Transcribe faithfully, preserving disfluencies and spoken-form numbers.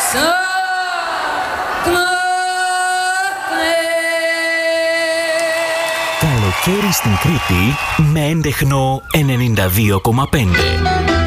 Καλοκαίρι στην Κρήτη με έντεχνο ενενήντα δύο κόμμα πέντε.